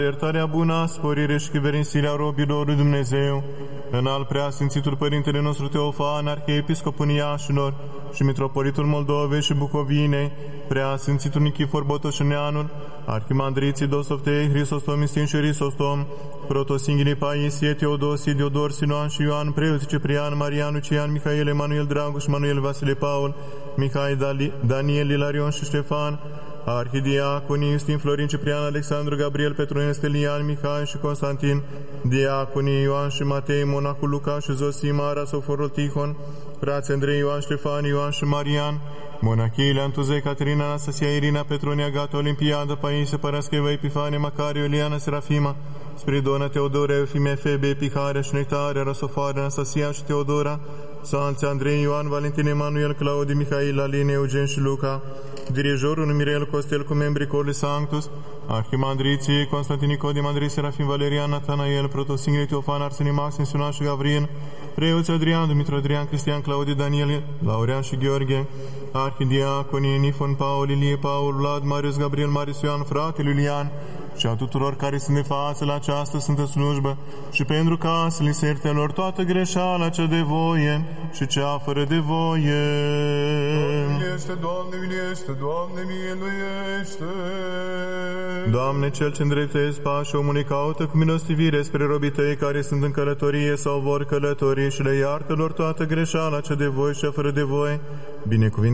Iertarea bună, sporire și chiverensirea robilor lui Dumnezeu, în al preasfințitul Părintele nostru Teofan, Arhiepiscopul Iașilor și Mitropolitul Moldovei și Bucovinei, preasfințitul Nichifor Botoșeneanul, Arhimandriții Dosoftei, Hristostom, Istin și Hristostom, Protosinghinii Paisie, Teodosie, Diodor, Siloan și Ioan, preoții Ciprian, Marian, Lucian, Mihail, Emanuel Dragoș, Manuel Vasile Paul, Mihai, Daniel, Ilarion și Ștefan, arhidiaconii Iustin, Florin, Ciprian, Alexandru, Gabriel, Petrunen, Stelian, Mihai și Constantin, diaconii Ioan și Matei, monacul Luca și Zosim, Arasoforul Tihon, frații Andrei, Ioan, Ștefan, Ioan și Marian, monachiile Antuzei, Caterina, Anastasia, Irina, Petronia, Gata, Olimpiada, Paisie, Parascheva, Epifanie, Macariu, Eliana, Serafima, Spiridona, Teodora, Eufimie, Febe, Epiharea și Nectarea, Rasofare, Anastasia și Teodora, Sfanții Andrei, Ioan, Valentin, Emanuel, Claudi, Mihail, Aline, Eugen și Luca, dirijorul Mirel Costel cu membrii Corli Sanctus, arhimandriții Constantin, Nicodim, Andrei, Serafim, Valerian, Natanael, Protosinghinii Teofan, Arsenii, Maxim, Sinan și Gavrien, preoții Adrian, Dumitru, Adrian, Cristian, Claudi, Daniel, Laurean și Gheorghe, arhidiaconii Nifon, Paul, Ilie, Paul, Vlad, Marius, Gabriel, Marius Ioan, fratele Iulian, și a tuturor care sunt de față la această sfântă slujbă, și pentru ca să li se ierte lor toată greșeala cea de voie și cea fără de voie. Doamne miluiește, Doamne miluiește, Doamne miluiește. Doamne, Cel ce îndreptezi pașii omului, caută cu milostivire spre robii Tăi care sunt în călătorie sau vor călători și le iartă lor toată greșeala cea de voie și cea fără de voie. Binecuvinte